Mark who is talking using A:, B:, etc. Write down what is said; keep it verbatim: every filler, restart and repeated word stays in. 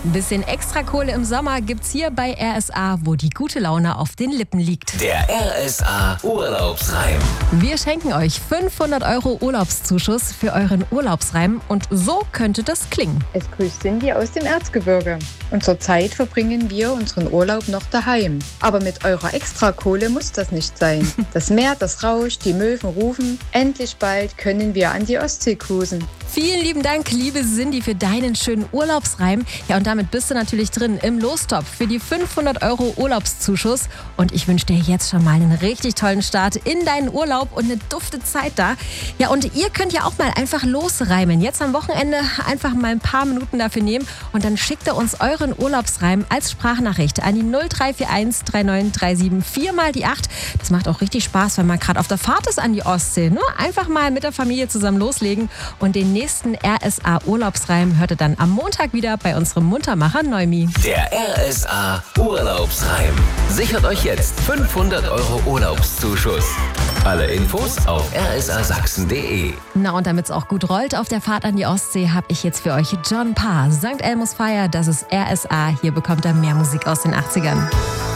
A: Ein bisschen extra Kohle im Sommer gibt's hier bei R S A, wo die gute Laune auf den Lippen liegt.
B: Der R S A Urlaubsreim.
A: Wir schenken euch fünfhundert Euro Urlaubszuschuss für euren Urlaubsreim und so könnte das klingen.
C: Es grüßt Cindy aus dem Erzgebirge. Und zurzeit verbringen wir unseren Urlaub noch daheim. Aber mit eurer Extrakohle muss das nicht sein. Das Meer, das rauscht, die Möwen rufen. Endlich bald können wir an die Ostsee cruisen.
A: Vielen lieben Dank, liebe Cindy, für deinen schönen Urlaubsreim. Ja, und damit bist du natürlich drin im Lostopf für die fünfhundert Euro Urlaubszuschuss. Und ich wünsche dir jetzt schon mal einen richtig tollen Start in deinen Urlaub und eine dufte Zeit da. Ja, und ihr könnt ja auch mal einfach losreimen. Jetzt am Wochenende einfach mal ein paar Minuten dafür nehmen und dann schickt ihr uns euren Urlaubsreim als Sprachnachricht an die null drei vier eins drei neun drei sieben vier mal die acht. Das macht auch richtig Spaß, wenn man gerade auf der Fahrt ist an die Ostsee. Ne? Einfach mal mit der Familie zusammen loslegen und den nächsten R S A Urlaubsreim hört ihr dann am Montag wieder bei unserem Muntermacher Neumi.
B: Der R S A Urlaubsreim. Sichert euch jetzt fünfhundert Euro Urlaubszuschuss. Alle Infos auf r s a sachsen punkt d e.
A: Na, und damit es auch gut rollt auf der Fahrt an die Ostsee, habe ich jetzt für euch John Parr, Sankt Elmo's Fire, das ist R S A. Hier bekommt er mehr Musik aus den achtzigern.